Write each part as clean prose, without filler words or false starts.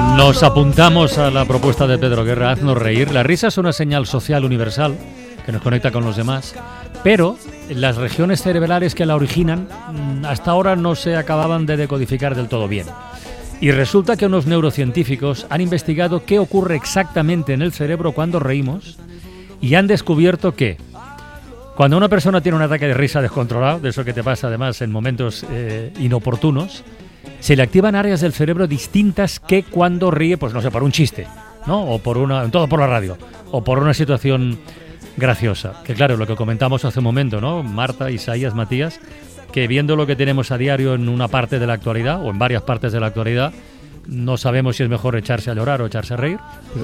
Nos apuntamos a la propuesta de Pedro Guerra, haznos reír. La risa es una señal social universal que nos conecta con los demás, pero las regiones cerebrales que la originan hasta ahora no se acababan de decodificar del todo bien. Y resulta que unos neurocientíficos han investigado qué ocurre exactamente en el cerebro cuando reímos y han descubierto que cuando una persona tiene un ataque de risa descontrolado, de eso que te pasa además en momentos inoportunos, se le activan áreas del cerebro distintas que cuando ríe, pues no sé, por un chiste, ¿no? O por todo por la radio, o por una situación graciosa. Que claro, lo que comentamos hace un momento, ¿no? Marta, Isaías, Matías, que viendo lo que tenemos a diario en una parte de la actualidad, o en varias partes de la actualidad, no sabemos si es mejor echarse a llorar o echarse a reír.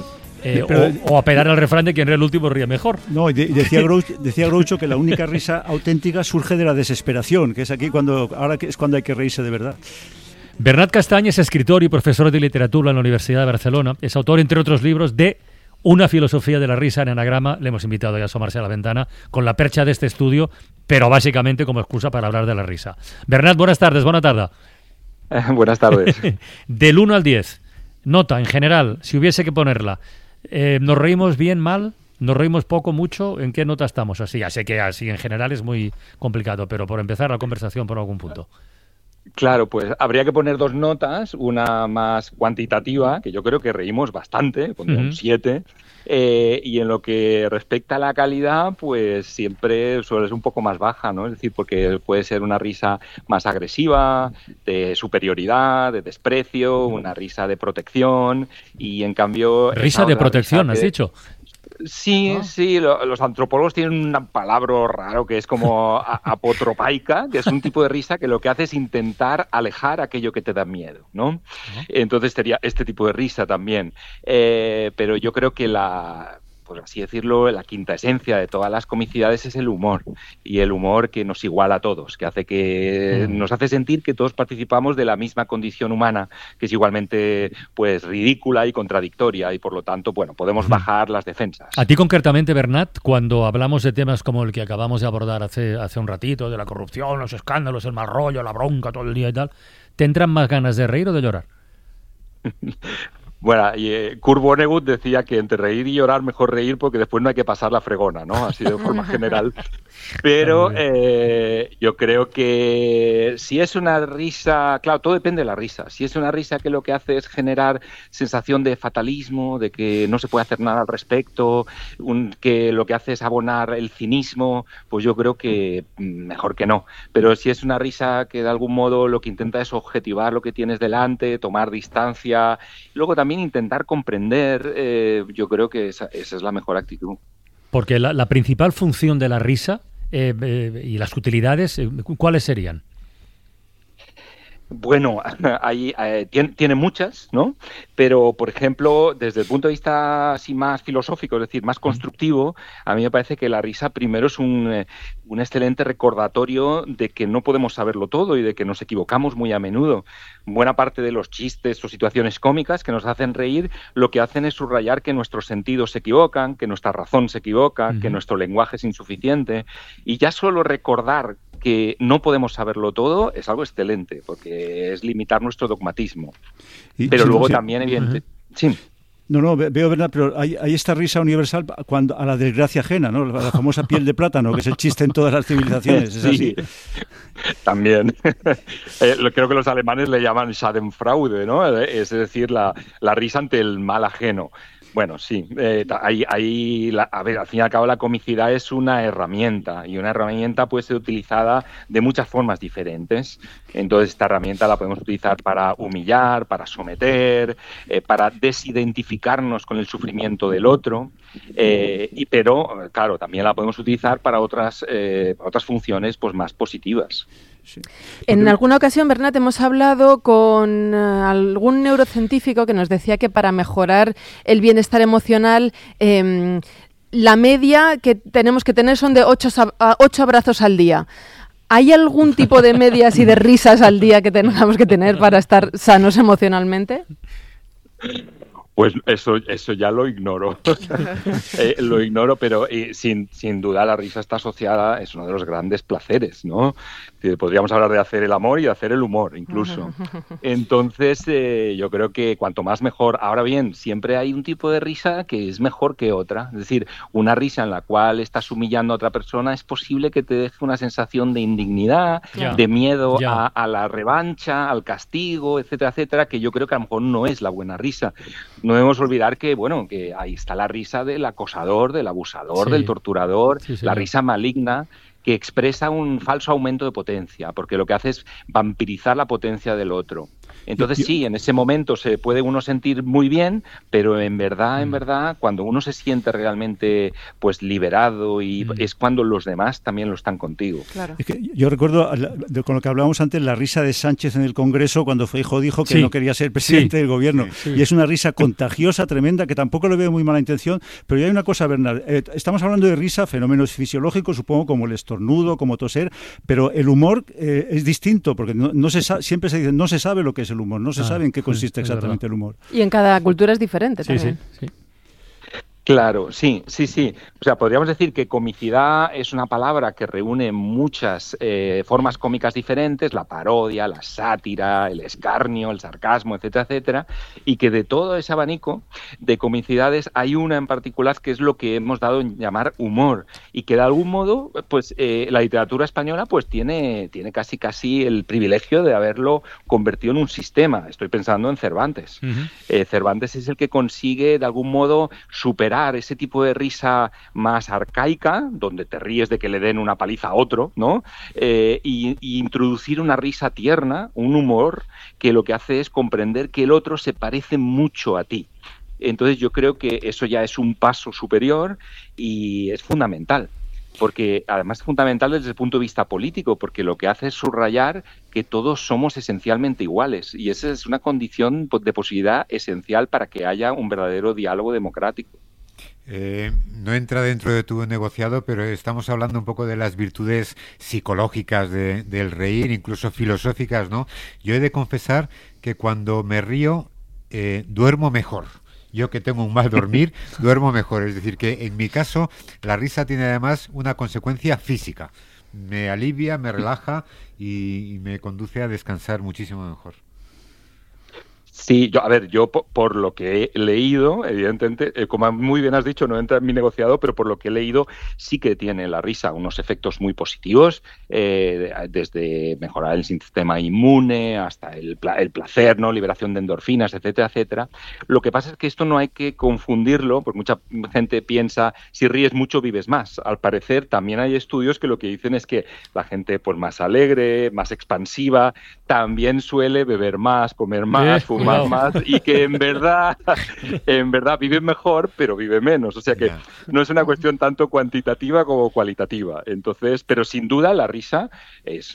O apelar al refrán de quien ríe el último ríe mejor. No, decía Groucho que la única risa auténtica surge de la desesperación, que es aquí ahora es cuando hay que reírse de verdad. Bernat Castany es escritor y profesor de literatura en la Universidad de Barcelona. Es autor, entre otros libros, de Una filosofía de la risa en anagrama. Le hemos invitado a asomarse a la ventana con la percha de este estudio, pero básicamente como excusa para hablar de la risa. Bernat, buenas tardes, buena tarde. Buenas tardes. Del 1 al 10, nota en general, si hubiese que ponerla. ¿Nos reímos bien, mal? ¿Nos reímos poco, mucho? ¿En qué nota estamos? Así, ya sé que así en general es muy complicado, pero por empezar la conversación por algún punto. Claro, pues habría que poner dos notas, una más cuantitativa, que yo creo que reímos bastante, pondría un 7, y en lo que respecta a la calidad, pues siempre suele ser un poco más baja, ¿no? Es decir, porque puede ser una risa más agresiva, de superioridad, de desprecio, una risa de protección, y en cambio... Risa de protección, ¿has dicho? Sí, ¿no? Sí, los antropólogos tienen un palabra raro que es como apotropaica, que es un tipo de risa que lo que hace es intentar alejar aquello que te da miedo, ¿no? Entonces sería este tipo de risa también. Pero yo creo que por así decirlo, la quinta esencia de todas las comicidades es el humor, y el humor que nos iguala a todos, que nos hace sentir que todos participamos de la misma condición humana, que es igualmente pues ridícula y contradictoria, y por lo tanto, bueno, podemos bajar las defensas. A ti concretamente, Bernat, cuando hablamos de temas como el que acabamos de abordar hace un ratito, de la corrupción, los escándalos, el mal rollo, la bronca todo el día y tal, ¿te entran más ganas de reír o de llorar? Bueno, Kurt Vonnegut decía que entre reír y llorar mejor reír porque después no hay que pasar la fregona, ¿no? Así de forma general. Pero yo creo que si es una risa, claro, todo depende de la risa. Si es una risa que lo que hace es generar sensación de fatalismo, de que no se puede hacer nada al respecto, que lo que hace es abonar el cinismo, pues yo creo que mejor que no. Pero si es una risa que de algún modo lo que intenta es objetivar lo que tienes delante, tomar distancia, luego también intentar comprender, yo creo que esa es la mejor actitud. Porque la principal función de la risa y las utilidades, ¿cuáles serían? Bueno, tiene muchas, ¿no? Pero, por ejemplo, desde el punto de vista así más filosófico, es decir, más constructivo, a mí me parece que la risa primero es un excelente recordatorio de que no podemos saberlo todo y de que nos equivocamos muy a menudo. Buena parte de los chistes o situaciones cómicas que nos hacen reír, lo que hacen es subrayar que nuestros sentidos se equivocan, que nuestra razón se equivoca, que nuestro lenguaje es insuficiente. Y ya solo recordar que no podemos saberlo todo es algo excelente, porque es limitar nuestro dogmatismo. Pero luego también, evidente... Sí. No, veo, ¿verdad? Pero hay esta risa universal a la desgracia ajena, ¿no? La famosa piel de plátano, que es el chiste en todas las civilizaciones, ¿es así? También. Creo que los alemanes le llaman Schadenfreude, ¿no? Es decir, la risa ante el mal ajeno. Bueno, sí, a ver, al fin y al cabo la comicidad es una herramienta, y una herramienta puede ser utilizada de muchas formas diferentes. Entonces esta herramienta la podemos utilizar para humillar, para someter, para desidentificarnos con el sufrimiento del otro, pero claro, también la podemos utilizar para otras funciones pues más positivas. Sí. En alguna ocasión, Bernat, hemos hablado con algún neurocientífico que nos decía que para mejorar el bienestar emocional, la media que tenemos que tener son de 8 abrazos al día. ¿Hay algún tipo de medias y de risas al día que tengamos que tener para estar sanos emocionalmente? Pues eso ya lo ignoro. Lo ignoro, pero sin duda la risa está asociada, es uno de los grandes placeres, ¿no? Podríamos hablar de hacer el amor y de hacer el humor, incluso. Entonces, yo creo que cuanto más mejor. Ahora bien, siempre hay un tipo de risa que es mejor que otra. Es decir, una risa en la cual estás humillando a otra persona es posible que te deje una sensación de indignidad, de miedo a la revancha, al castigo, etcétera, etcétera, que yo creo que a lo mejor no es la buena risa. No debemos olvidar que ahí está la risa del acosador, del abusador, del torturador, la risa maligna, que expresa un falso aumento de potencia, porque lo que hace es vampirizar la potencia del otro. Entonces sí, en ese momento se puede uno sentir muy bien, pero en verdad, cuando uno se siente realmente pues liberado es cuando los demás también lo están contigo. Claro. Es que yo recuerdo, con lo que hablábamos antes, la risa de Sánchez en el Congreso cuando Feijóo dijo que no quería ser presidente del gobierno. Y es una risa contagiosa, tremenda, que tampoco le veo muy mala intención. Pero hay una cosa, Bernard, estamos hablando de risa, fenómenos fisiológicos, supongo, como el estornudo, como toser, pero el humor es distinto, porque no se siempre se dice, no se sabe lo que es el humor, no se sabe en qué consiste exactamente el humor. Y en cada cultura es diferente también. Sí. Claro, sí. O sea, podríamos decir que comicidad es una palabra que reúne muchas formas cómicas diferentes, la parodia, la sátira, el escarnio, el sarcasmo, etcétera, etcétera, y que de todo ese abanico de comicidades hay una en particular que es lo que hemos dado en llamar humor, y que de algún modo, pues la literatura española pues tiene casi el privilegio de haberlo convertido en un sistema. Estoy pensando en Cervantes. Cervantes es el que consigue de algún modo superar ese tipo de risa más arcaica, donde te ríes de que le den una paliza a otro, ¿no? Y introducir una risa tierna, un humor que lo que hace es comprender que el otro se parece mucho a ti. Entonces yo creo que eso ya es un paso superior y es fundamental. Porque además es fundamental desde el punto de vista político, porque lo que hace es subrayar que todos somos esencialmente iguales, y esa es una condición de posibilidad esencial para que haya un verdadero diálogo democrático. No entra dentro de tu negociado, pero estamos hablando un poco de las virtudes psicológicas del reír, incluso filosóficas, ¿no? Yo he de confesar que cuando me río duermo mejor. Yo que tengo un mal dormir, duermo mejor. Es decir, que en mi caso la risa tiene además una consecuencia física. Me alivia, me relaja y me conduce a descansar muchísimo mejor. Sí, yo por lo que he leído, evidentemente, como muy bien has dicho, no entra en mi negociado, pero por lo que he leído sí que tiene la risa unos efectos muy positivos, desde mejorar el sistema inmune hasta el placer, ¿no? Liberación de endorfinas, etcétera, etcétera. Lo que pasa es que esto no hay que confundirlo, porque mucha gente piensa, si ríes mucho vives más. Al parecer también hay estudios que lo que dicen es que la gente pues más alegre, más expansiva, también suele beber más, comer más, fumar más, y que en verdad vive mejor, pero vive menos. O sea que no es una cuestión tanto cuantitativa como cualitativa. Entonces, pero sin duda la risa es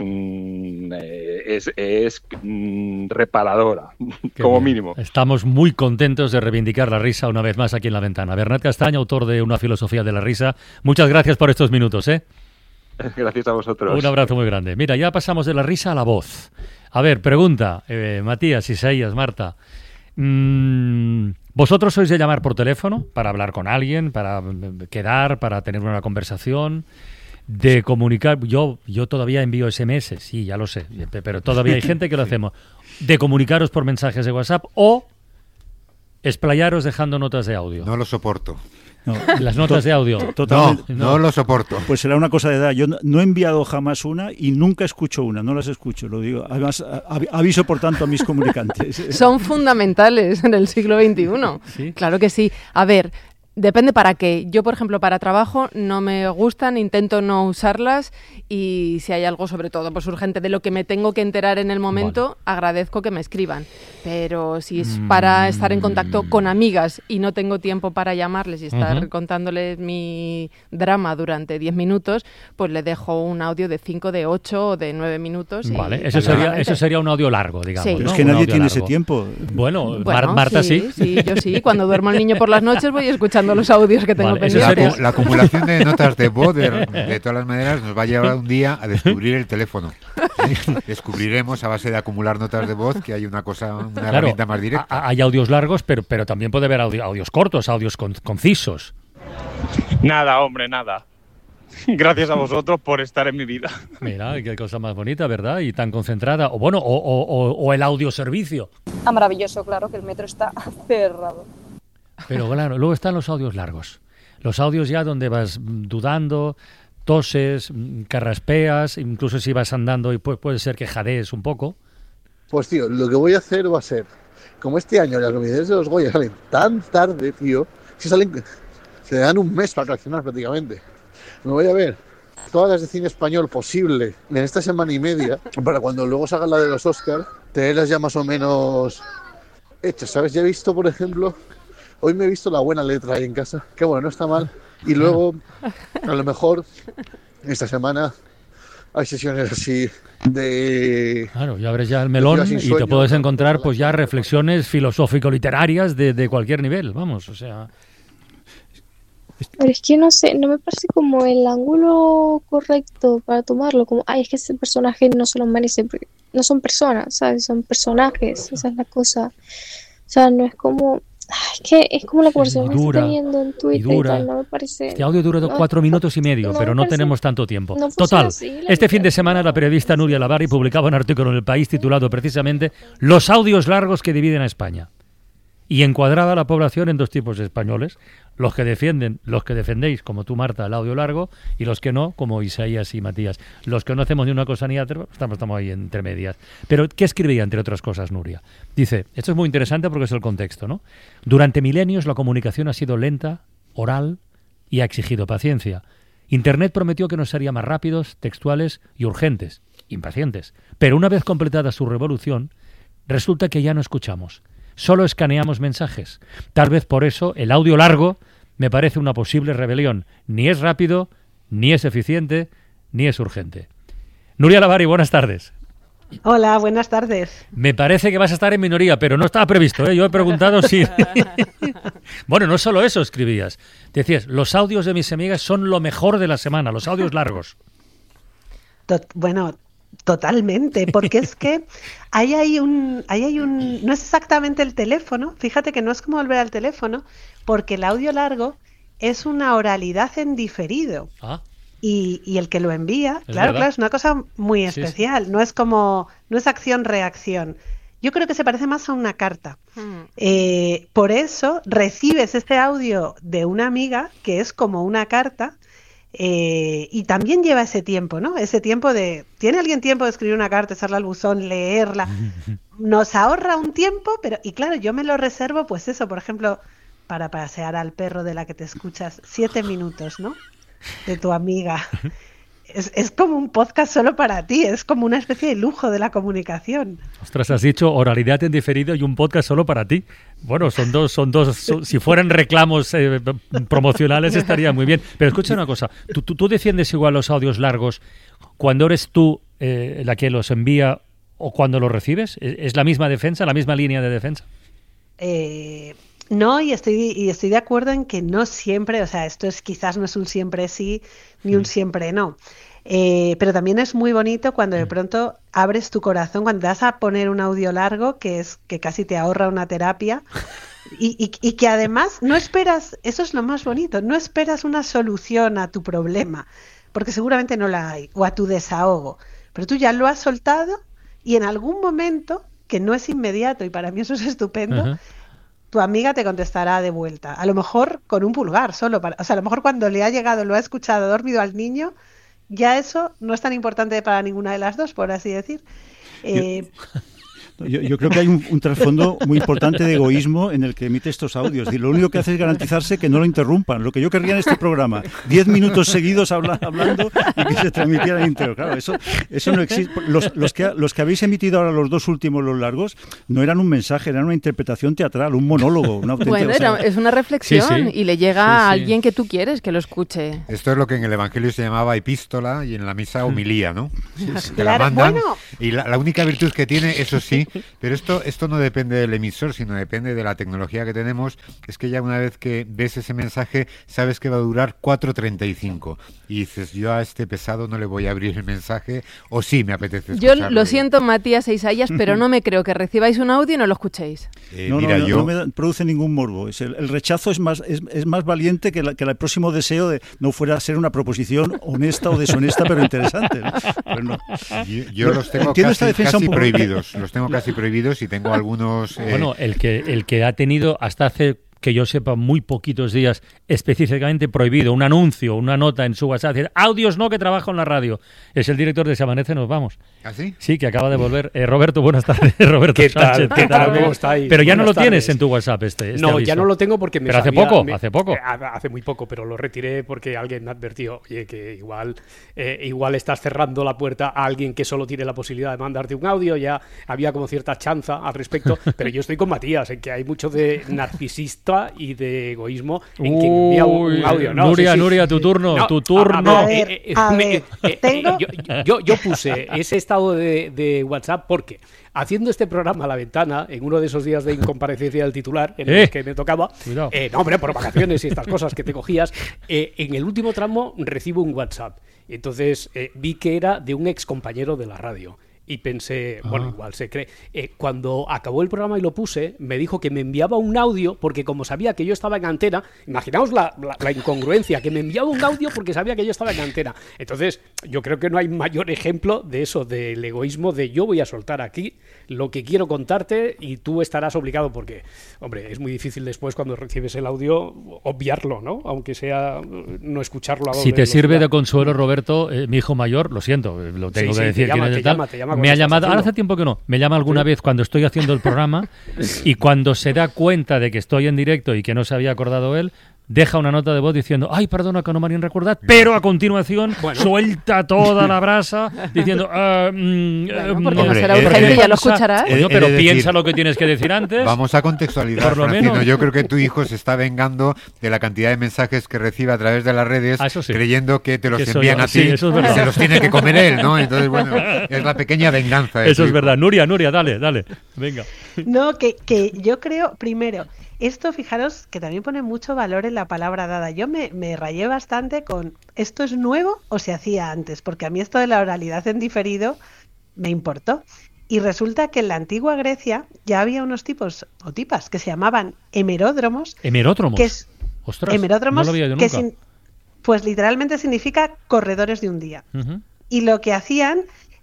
reparadora, como mínimo. Estamos muy contentos de reivindicar la risa una vez más aquí en La Ventana. Bernat Castañ, autor de Una filosofía de la risa. Muchas gracias por estos minutos, ¿eh? Gracias a vosotros. Un abrazo muy grande. Mira, ya pasamos de la risa a la voz. A ver, pregunta, Matías, Isaías, Marta. ¿Vosotros sois de llamar por teléfono para hablar con alguien, para quedar, para tener una conversación? De comunicar, yo todavía envío SMS, sí, ya lo sé, pero todavía hay gente que lo hacemos. De comunicaros por mensajes de WhatsApp o explayaros dejando notas de audio. No lo soporto. No, las notas de audio. Totalmente. No lo soporto. Pues será una cosa de edad. Yo no he enviado jamás una y nunca escucho una, no las escucho, lo digo. Además, aviso por tanto a mis comunicantes. Son fundamentales en el siglo XXI. ¿Sí? Claro que sí. A ver, depende para qué. Yo, por ejemplo, para trabajo no me gustan, intento no usarlas, y si hay algo, sobre todo, pues urgente, de lo que me tengo que enterar en el momento, agradezco que me escriban. Pero si es para estar en contacto con amigas y no tengo tiempo para llamarles y estar contándoles mi drama durante 10 minutos, pues le dejo un audio de 5, de 8 o de 9 minutos. Vale, eso sería un audio largo, digamos. Sí. Pero es que nadie tiene ese tiempo. Bueno, Marta sí. Sí, yo sí. Cuando duermo al niño por las noches voy escuchando escuchando los audios que tengo pendientes. La acumulación de notas de voz, de todas las maneras, nos va a llevar un día a descubrir el teléfono. Descubriremos a base de acumular notas de voz que hay una herramienta más directa. Hay audios largos, pero también puede haber audios cortos, audios concisos. Nada, hombre, nada. Gracias a vosotros por estar en mi vida. Mira, qué cosa más bonita, ¿verdad? Y tan concentrada. O el audioservicio. Maravilloso, claro, que el metro está cerrado. Pero claro, luego están los audios largos. Los audios ya donde vas dudando, toses, carraspeas, incluso si vas andando y puede ser que jadees un poco. Pues tío, lo que voy a hacer va a ser, como este año las nominaciones de los Goya salen tan tarde, tío, se dan un mes para reaccionar prácticamente. Me voy a ver todas las de cine español posible en esta semana y media, para cuando luego salga la de los Oscars, tenerlas ya más o menos hechas, ¿sabes? Ya he visto, por ejemplo, hoy me he visto La buena letra ahí en casa, que bueno, no está mal, y luego, a lo mejor, esta semana hay sesiones así de... Claro, ya abres ya el melón y te puedes encontrar pues ya reflexiones filosófico-literarias de cualquier nivel, vamos, o sea... Pero es que no sé, no me parece como el ángulo correcto para tomarlo, como, es que ese personaje no se lo merece, porque no son personas, ¿sabes? Son personajes, esa es la cosa. O sea, no es como... es que es como la conversación que estoy teniendo en Twitter y tal, no me parece... Este audio dura 4 minutos y medio, pero no tenemos tanto tiempo. Total, este fin de semana la periodista Nuria Lavari publicaba un artículo en El País titulado precisamente «Los audios largos que dividen a España». Y encuadraba a la población en dos tipos de españoles, los que defendéis, como tú, Marta, el audio largo, y los que no, como Isaías y Matías. Los que no hacemos ni una cosa ni otra, estamos ahí entre medias. Pero, ¿qué escribía, entre otras cosas, Nuria? Dice, esto es muy interesante porque es el contexto, ¿no? Durante milenios la comunicación ha sido lenta, oral y ha exigido paciencia. Internet prometió que nos haría más rápidos, textuales y urgentes, impacientes. Pero una vez completada su revolución, resulta que ya no escuchamos. Solo escaneamos mensajes. Tal vez por eso el audio largo me parece una posible rebelión. Ni es rápido, ni es eficiente, ni es urgente. Nuria Lavari, buenas tardes. Hola, buenas tardes. Me parece que vas a estar en minoría, pero no estaba previsto, ¿eh? Yo he preguntado si... Bueno, no solo eso escribías. Decías, los audios de mis amigas son lo mejor de la semana, los audios largos. Bueno... Totalmente, porque es que ahí hay un, no es exactamente el teléfono, fíjate que no es como volver al teléfono, porque el audio largo es una oralidad en diferido. Y el que lo envía, claro, es una cosa muy especial, sí. No es acción-reacción. Yo creo que se parece más a una carta. Por eso recibes este audio de una amiga que es como una carta. Y también lleva ese tiempo, ¿no? Ese tiempo de... ¿Tiene alguien tiempo de escribir una carta, echarla al buzón, leerla? Nos ahorra un tiempo, pero... Y claro, yo me lo reservo, pues eso, por ejemplo, para pasear al perro de la que te escuchas 7 minutos, ¿no? De tu amiga. Es como un podcast solo para ti, es como una especie de lujo de la comunicación. Ostras, has dicho oralidad en diferido y un podcast solo para ti. Bueno, son dos, si fueran reclamos promocionales estaría muy bien. Pero escucha una cosa, ¿tú defiendes igual los audios largos cuando eres tú la que los envía o cuando los recibes? ¿Es la misma defensa, la misma línea de defensa? No, y estoy de acuerdo en que no siempre, o sea, quizás no es un siempre sí ni un siempre no. Pero también es muy bonito cuando de pronto abres tu corazón, cuando te vas a poner un audio largo que casi te ahorra una terapia y que además no esperas, eso es lo más bonito, no esperas una solución a tu problema, porque seguramente no la hay, o a tu desahogo, pero tú ya lo has soltado y en algún momento, que no es inmediato y para mí eso es estupendo, tu amiga te contestará de vuelta, a lo mejor con un pulgar solo, o sea, a lo mejor cuando le ha llegado, lo ha escuchado, dormido al niño, ya eso no es tan importante para ninguna de las dos, por así decir. Yo creo que hay un trasfondo muy importante de egoísmo en el que emite estos audios. Y lo único que hace es garantizarse que no lo interrumpan. Lo que yo querría en este programa, 10 minutos seguidos hablando y que se transmitiera íntegro. Claro, eso no existe. Los que habéis emitido ahora los dos últimos, los largos, no eran un mensaje, eran una interpretación teatral, un monólogo. Bueno, es una reflexión y le llega a alguien que tú quieres que lo escuche. Esto es lo que en el Evangelio se llamaba epístola y en la misa homilía, ¿no? Te Claro, la mandan y la única virtud que tiene, eso sí, Sí, pero esto no depende del emisor, sino depende de la tecnología que tenemos. Es que ya una vez que ves ese mensaje, sabes que va a durar 4:35 y dices, yo a este pesado no le voy a abrir el mensaje, o sí me apetece escucharlo. Yo lo siento, Matías e Isaías, pero no me creo que recibáis un audio y no lo escuchéis. No me produce ningún morbo. El rechazo es más valiente que el próximo deseo de no fuera a ser una proposición honesta o deshonesta, pero interesante, ¿no? Pero no. Yo los tengo casi prohibidos. Los tengo casi prohibidos y tengo algunos... Bueno, el que ha tenido hasta hace, que yo sepa, muy poquitos días específicamente prohibido un anuncio, una nota en su WhatsApp, decir, audios no, que trabajo en la radio, es el director de Se Amanece, Nos Vamos. ¿Ah, sí? Sí, que acaba de volver. Roberto, buenas tardes. Roberto ¿Qué Sánchez. tal? ¿Qué tal? ¿Cómo estáis? Pero ya buenas no lo tardes. Tienes en tu WhatsApp este No, aviso. ya no lo tengo porque me Pero hace poco. Hace muy poco, pero lo retiré porque alguien me advirtió, oye, que igual estás cerrando la puerta a alguien que solo tiene la posibilidad de mandarte un audio. Ya había como cierta chanza al respecto, pero yo estoy con Matías, en que hay mucho de narcisista y de egoísmo en quien envía un audio. No, Nuria, tu turno. A ver, yo puse ese estado de WhatsApp porque haciendo este programa a la ventana, en uno de esos días de incomparecencia del titular, en los que me tocaba, no, hombre, por vacaciones y estas cosas que te cogías, en el último tramo recibo un WhatsApp. Entonces vi que era de un ex compañero de la radio. Y pensé, bueno, igual se cree. Cuando acabó el programa y lo puse, me dijo que me enviaba un audio, porque como sabía que yo estaba en antena, imaginaos la incongruencia, que me enviaba un audio porque sabía que yo estaba en antena. Entonces, yo creo que no hay mayor ejemplo de eso, del egoísmo de yo voy a soltar aquí lo que quiero contarte y tú estarás obligado, porque, hombre, es muy difícil después cuando recibes el audio obviarlo, ¿no? Aunque sea no escucharlo a doble Si te sirve velocidad. de consuelo, Roberto, mi hijo mayor, lo siento, lo tengo que decir. Te llama me ha llamado, ahora hace tiempo que no, me llama alguna vez cuando estoy haciendo el programa y cuando se da cuenta de que estoy en directo y que no se había acordado él, deja una nota de voz diciendo, ay, perdona que no me han recordado, pero a continuación suelta toda la brasa diciendo, porque no será urgente, ya lo escucharás. Pero piensa lo que tienes que decir antes. Vamos a contextualizar, por lo Francino. menos. Yo creo que tu hijo se está vengando de la cantidad de mensajes que recibe a través de las redes, creyendo que te los envían a ti y se los tiene que comer él, ¿no? Entonces, bueno, es la pequeña venganza. Eso es verdad. Nuria, dale, venga. No, que yo creo, primero, esto, fijaros, que también pone mucho valor en la palabra dada. Yo me rayé bastante con ¿esto es nuevo o se hacía antes? Porque a mí esto de la oralidad en diferido me importó. Y resulta que en la antigua Grecia ya había unos tipos o tipas que se llamaban hemeródromos. ¿Hemeródromos? Que es, ostras, hemeródromos, no lo había yo nunca. Pues literalmente significa corredores de un día. Y lo que hacían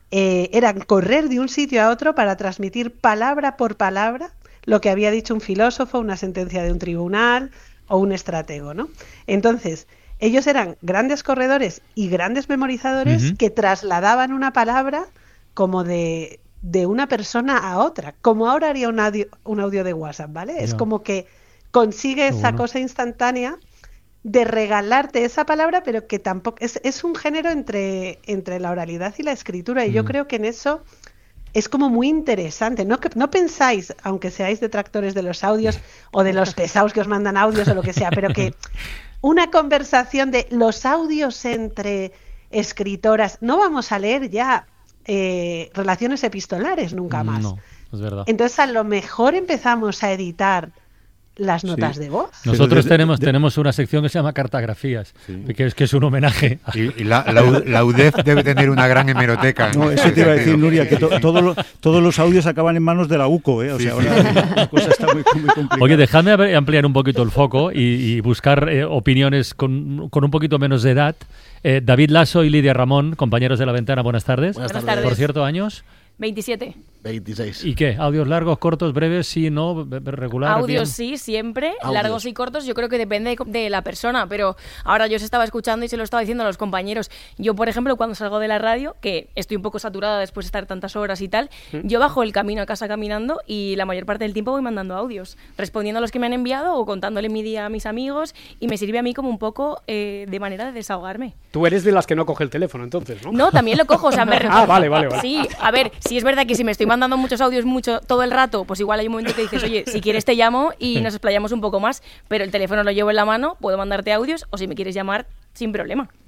era correr de un sitio a otro para transmitir palabra por palabra lo que había dicho un filósofo, una sentencia de un tribunal o un estratego, ¿no? Entonces, ellos eran grandes corredores y grandes memorizadores que trasladaban una palabra como de una persona a otra, como ahora haría un audio de WhatsApp, ¿vale? Es como que consigue esa cosa instantánea de regalarte esa palabra, pero que tampoco es un género entre la oralidad y la escritura, y yo creo que en eso es como muy interesante. No pensáis, aunque seáis detractores de los audios o de los pesados que os mandan audios o lo que sea, pero que una conversación de los audios entre escritoras, no vamos a leer ya relaciones epistolares nunca más. No, es verdad. Entonces a lo mejor empezamos a editar las notas de voz. Nosotros tenemos una sección que se llama Cartografías, que es un homenaje. Y la UDEF debe tener una gran hemeroteca. No, eso te iba a decir, Nuria, que todos los audios acaban en manos de la UCO, o sea, la cosa está muy complicada. Oye, dejadme ampliar un poquito el foco y buscar opiniones con un poquito menos de edad. David Lasso y Lidia Ramón, compañeros de La Ventana, buenas tardes. Buenas tardes. Por cierto, ¿años? 27. 26. ¿Y qué? ¿Audios largos, cortos, breves? Sí, no, regular. Audios sí, siempre. Audios. Largos y cortos, yo creo que depende de la persona. Pero ahora yo se estaba escuchando y se lo estaba diciendo a los compañeros. Yo, por ejemplo, cuando salgo de la radio, que estoy un poco saturada después de estar tantas horas y tal, yo bajo el camino a casa caminando y la mayor parte del tiempo voy mandando audios, respondiendo a los que me han enviado o contándole mi día a mis amigos, y me sirve a mí como un poco de manera de desahogarme. Tú eres de las que no coge el teléfono, entonces, ¿no? No, también lo cojo. O sea, vale. Sí, a ver, sí es verdad que si me estoy mandando muchos audios todo el rato, pues igual hay un momento que dices, oye, si quieres te llamo y nos explayamos un poco más, pero el teléfono lo llevo en la mano, puedo mandarte audios, o si me quieres llamar, sin problema.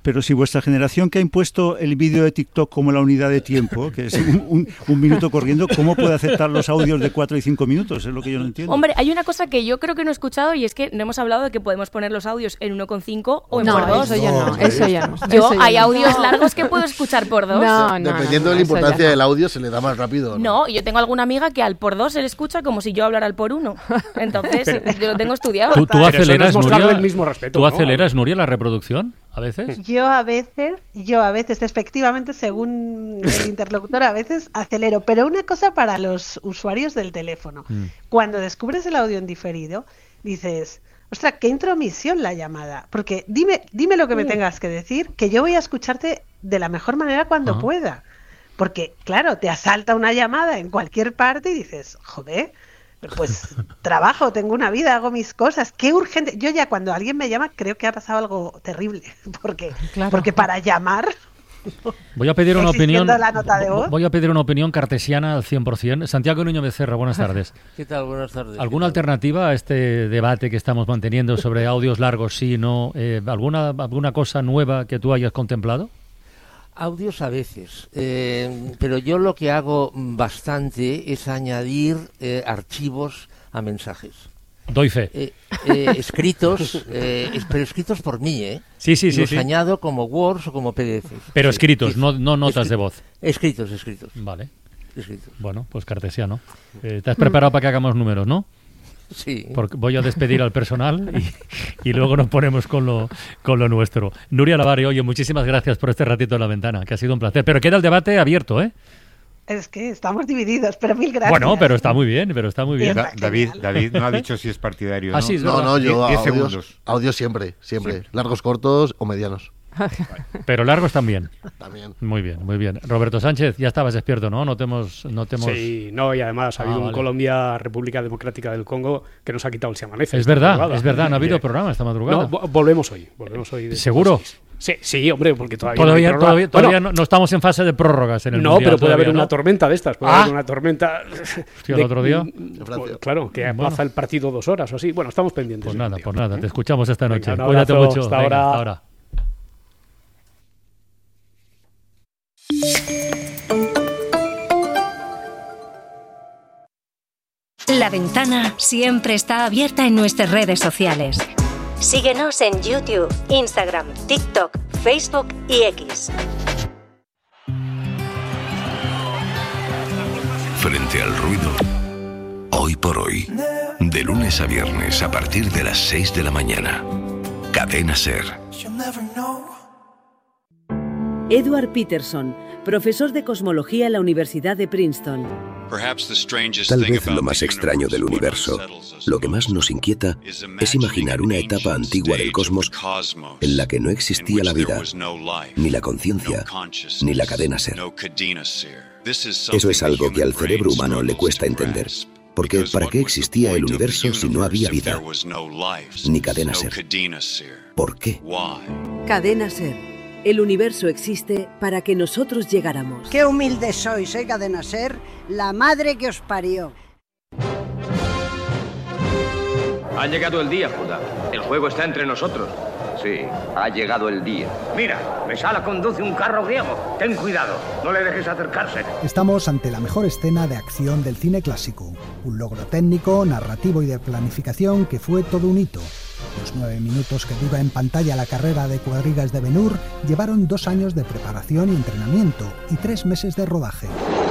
Pero si vuestra generación, que ha impuesto el vídeo de TikTok como la unidad de tiempo, que es un minuto corriendo, ¿cómo puede aceptar los audios de 4 y 5 minutos? Es lo que yo no entiendo. Hombre, hay una cosa que yo creo que no he escuchado y es que no hemos hablado de que podemos poner los audios en 1,5 o en por 2. Eso ya no. Hay audios largos que puedo escuchar por 2. Dependiendo de la importancia del audio, se le da más rápido. No, yo tengo alguna amiga que al por 2 se le escucha como si yo hablara al por 1. Entonces, yo lo tengo estudiado. ¿Tú aceleras, Nuria? El mismo respeto, ¿Tú aceleras, Nuria, la reproducción a veces? Yo a veces, efectivamente, según el interlocutor, a veces acelero. Pero una cosa para los usuarios del teléfono. Cuando descubres el audio en diferido, dices, ostras, qué intromisión la llamada. Porque dime lo que me tengas que decir, que yo voy a escucharte de la mejor manera cuando pueda. Porque, claro, te asalta una llamada en cualquier parte y dices, joder, pues trabajo, tengo una vida, hago mis cosas, qué urgente. Yo ya cuando alguien me llama creo que ha pasado algo terrible, porque para llamar... Voy a pedir una opinión. La nota de voz. Voy a pedir una opinión cartesiana al 100%. Santiago Niño Becerra, buenas tardes. ¿Qué tal? Buenas tardes. ¿Alguna alternativa a este debate que estamos manteniendo sobre audios largos, sí, no? ¿Alguna cosa nueva que tú hayas contemplado? Audios a veces, pero yo lo que hago bastante es añadir archivos a mensajes. Doy fe. Escritos, pero escritos por mí, ¿eh? Sí. Los añado como Words o como PDFs. Pero escritos, no notas de voz. Escritos. Vale. Escritos. Bueno, pues cartesiano. ¿Te has preparado para que hagamos números, no? Sí. Porque voy a despedir al personal y luego nos ponemos con lo nuestro. Nuria Lavari, oye, muchísimas gracias por este ratito en la ventana, que ha sido un placer. Pero queda el debate abierto, ¿eh? Es que estamos divididos, pero mil gracias. Bueno, pero está muy bien, David no ha dicho si es partidario, ¿no? Ah, sí, no, yo 10 segundos. Audios siempre. Largos, cortos o medianos. Pero largos también. También. Muy bien. Roberto Sánchez, ya estabas despierto, ¿no? No te hemos... Sí, y además ha habido un Colombia, República Democrática del Congo, que nos ha quitado el Se Amanece. Es verdad, no ha habido programa esta madrugada. No, volvemos hoy. ¿Seguro? Sí, hombre, porque todavía no estamos en fase de prórrogas en el Mundial. No, pero puede haber una tormenta de estas. Puede haber una tormenta... Hostia, el otro día... Claro, que pasa el partido 2 horas o así. Bueno, estamos pendientes. Pues nada, te escuchamos esta noche. Venga, Cuídate mucho. Hasta ahora. La ventana siempre está abierta en nuestras redes sociales. Síguenos en YouTube, Instagram, TikTok, Facebook y X. Frente al ruido, hoy por hoy, de lunes a viernes a partir de las 6 de la mañana. Cadena SER. Edward Peterson, profesor de cosmología en la Universidad de Princeton. Tal vez lo más extraño del universo, lo que más nos inquieta, es imaginar una etapa antigua del cosmos en la que no existía la vida, ni la conciencia, ni la cadena SER. Eso es algo que al cerebro humano le cuesta entender. Porque ¿para qué existía el universo si no había vida? Ni cadena SER. ¿Por qué? Cadena SER. El universo existe para que nosotros llegáramos. Qué humildes sois, Cadena SER, la madre que os parió. Ha llegado el día, Judá. El juego está entre nosotros. Sí, ha llegado el día. Mira, Mesala conduce un carro griego. Ten cuidado, no le dejes acercarse. Estamos ante la mejor escena de acción del cine clásico. Un logro técnico, narrativo y de planificación que fue todo un hito. Los 9 minutos que dura en pantalla la carrera de cuadrigas de Ben-Hur llevaron 2 años de preparación y entrenamiento y 3 meses de rodaje.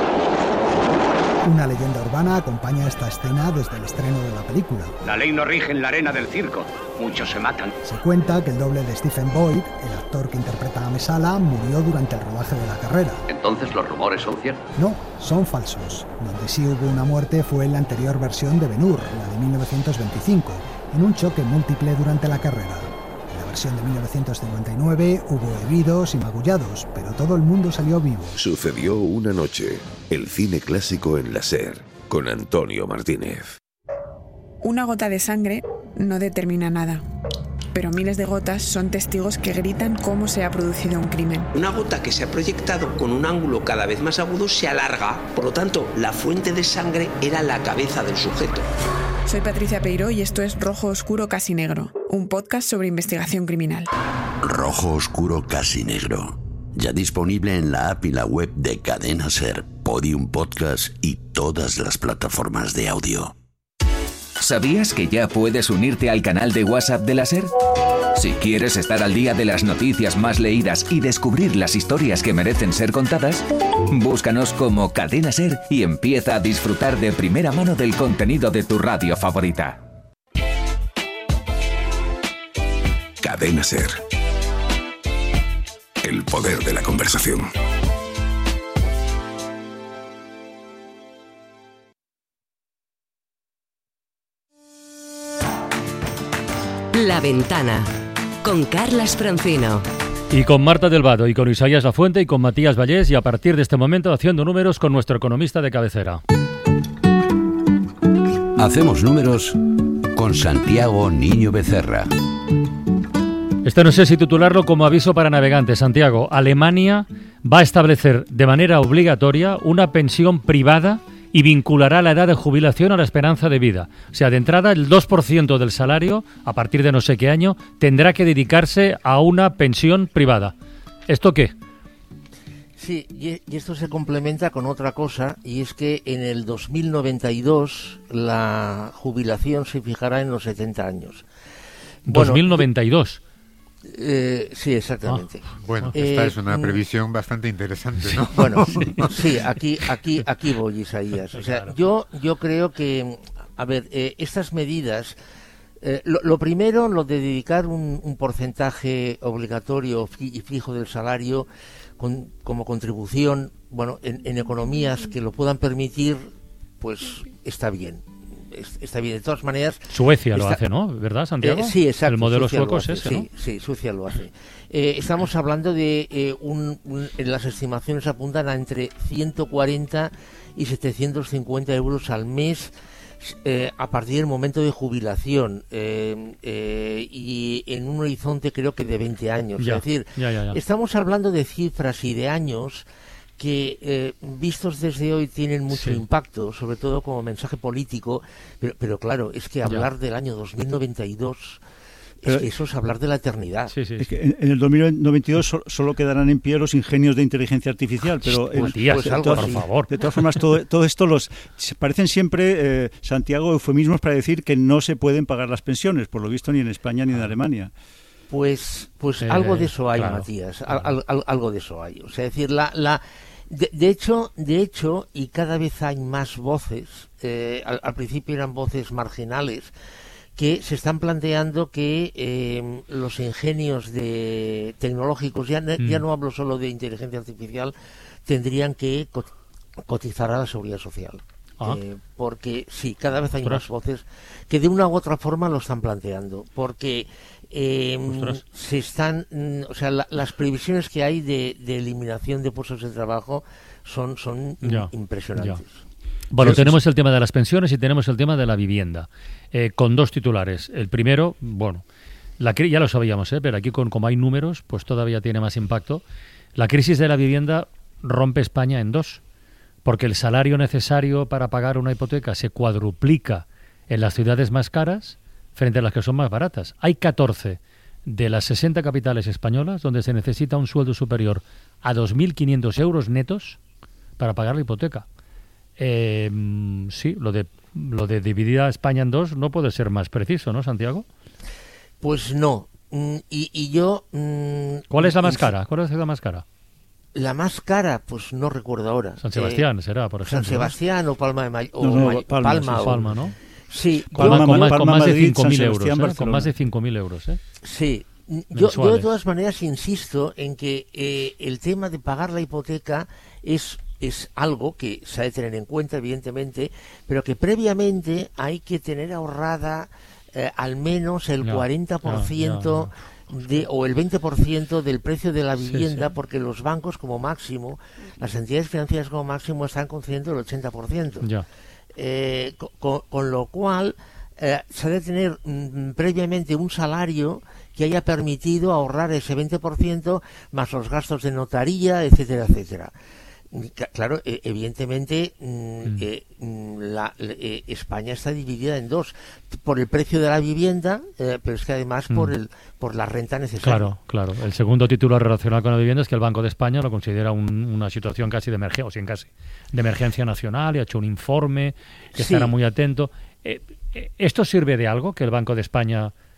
Una leyenda urbana acompaña esta escena desde el estreno de la película. La ley no rige en la arena del circo. Muchos se matan. Se cuenta que el doble de Stephen Boyd, el actor que interpreta a Mesala, murió durante el rodaje de la carrera. ¿Entonces los rumores son ciertos? No, son falsos. Donde sí hubo una muerte fue en la anterior versión de Ben-Hur, la de 1925, en un choque múltiple durante la carrera. En la versión de 1959 hubo heridos y magullados, pero todo el mundo salió vivo. Sucedió una noche, el cine clásico en la SER, con Antonio Martínez. Una gota de sangre no determina nada, pero miles de gotas son testigos que gritan cómo se ha producido un crimen. Una gota que se ha proyectado con un ángulo cada vez más agudo se alarga, por lo tanto, la fuente de sangre era la cabeza del sujeto. Soy Patricia Peiró y esto es Rojo Oscuro Casi Negro, un podcast sobre investigación criminal. Rojo oscuro casi negro. Ya disponible en la app y la web de Cadena Ser, Podium Podcast y todas las plataformas de audio. ¿Sabías que ya puedes unirte al canal de WhatsApp de la SER? Si quieres estar al día de las noticias más leídas y descubrir las historias que merecen ser contadas, búscanos como Cadena Ser y empieza a disfrutar de primera mano del contenido de tu radio favorita. Cadena Ser. El poder de la conversación. La Ventana, con Carlas Francino. Y con Marta del Vado, y con Isaías Lafuente, y con Matías Vallés, y a partir de este momento haciendo números con nuestro economista de cabecera. Hacemos números con Santiago Niño Becerra. No sé si titularlo como aviso para navegantes. Santiago, Alemania va a establecer de manera obligatoria una pensión privada y vinculará la edad de jubilación a la esperanza de vida. O sea, de entrada, el 2% del salario, a partir de no sé qué año, tendrá que dedicarse a una pensión privada. ¿Esto qué? Sí, y esto se complementa con otra cosa, y es que en el 2092 la jubilación se fijará en los 70 años. 2092. Sí, exactamente. Bueno, esta es una previsión bastante interesante, ¿no? Bueno, sí, aquí voy, Isaías. O sea, yo creo que, a ver, estas medidas, lo primero, lo de dedicar un porcentaje obligatorio y fijo del salario como contribución, bueno, en economías que lo puedan permitir, pues está bien. Está bien, de todas maneras. Suecia lo hace, ¿no? ¿Verdad, Santiago? Sí, exacto. El modelo Suecia sueco es ese, ¿no? Sí, Suecia lo hace. Estamos hablando de las estimaciones apuntan a entre 140 y 750 euros al mes a partir del momento de jubilación y en un horizonte creo que de 20 años. Ya, es decir, ya. Estamos hablando de cifras y de años que vistos desde hoy tienen mucho impacto, sobre todo como mensaje político, pero claro, es que hablar del año 2092, es que eso es hablar de la eternidad. Es que en el 2092 solo quedarán en pie los ingenios de inteligencia artificial, pero por favor. De todas formas, todo esto parecen siempre, Santiago, eufemismos para decir que no se pueden pagar las pensiones, por lo visto ni en España ni en Alemania. Pues algo de eso hay, claro, Matías, algo de eso hay. O sea, es decir, de hecho, y cada vez hay más voces, al principio eran voces marginales, que se están planteando que los ingenios tecnológicos, ya no hablo solo de inteligencia artificial, tendrían que cotizar a la seguridad social. Porque sí, cada vez hay más voces que de una u otra forma lo están planteando, porque se están, o sea, las previsiones que hay de eliminación de puestos de trabajo son impresionantes. Bueno, tenemos el tema de las pensiones y tenemos el tema de la vivienda, con dos titulares. El primero, bueno, ya lo sabíamos, pero aquí como hay números, pues todavía tiene más impacto. La crisis de la vivienda rompe España en dos, porque el salario necesario para pagar una hipoteca se cuadruplica en las ciudades más caras frente a las que son más baratas. Hay 14 de las 60 capitales españolas donde se necesita un sueldo superior a 2.500 euros netos para pagar la hipoteca. Sí, lo de dividir a España en dos no puede ser más preciso, ¿no, Santiago? Pues no. Y yo... ¿Cuál es la más cara? ¿Cuál es la más cara? La más cara, pues no recuerdo ahora. San Sebastián será, por ejemplo. San Sebastián, ¿no? O Palma de Palma, ¿no? Sí. Con más de 5.000 euros. Con más de 5.000 euros, ¿eh? Sí. Yo de todas maneras insisto en que el tema de pagar la hipoteca es algo que se ha de tener en cuenta, evidentemente, pero que previamente hay que tener ahorrada al menos el 40% o el 20% del precio de la vivienda, porque los bancos como máximo, las entidades financieras como máximo están concediendo el 80%. Con lo cual se ha de tener previamente un salario que haya permitido ahorrar ese 20% más los gastos de notaría, etcétera, etcétera. Claro, evidentemente España está dividida en dos, por el precio de la vivienda, pero es que además por la renta necesaria. Claro. El segundo título relacionado con la vivienda es que el Banco de España lo considera una situación casi de emergencia, de emergencia nacional, y ha hecho un informe que estará muy atento. ¿Esto sirve de algo, que el Banco de España